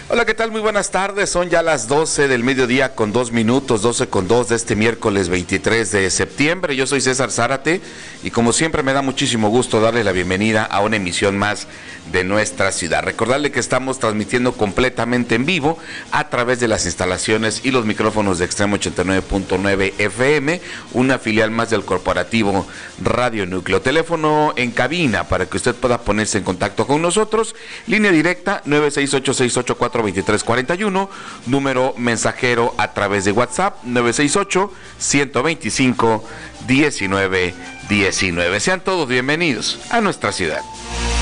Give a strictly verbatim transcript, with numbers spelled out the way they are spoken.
Hola, ¿qué tal? Muy buenas tardes. Son ya las doce del mediodía con dos minutos, doce con dos de este miércoles veintitrés de septiembre. Yo soy César Zárate y como siempre me da muchísimo gusto darle la bienvenida a una emisión más de nuestra ciudad. Recordarle que estamos transmitiendo completamente en vivo a través de las instalaciones y los micrófonos de Extremo ochenta y nueve punto nueve F M, una filial más del corporativo Radio Núcleo. Teléfono en cabina para que usted pueda ponerse en contacto con nosotros. Línea directa nueve seis ocho seis ocho cuatro dos tres cuatro uno, número mensajero a través de WhatsApp nueve seis ocho, uno dos cinco, uno nueve uno nueve. Sean todos bienvenidos a nuestra ciudad.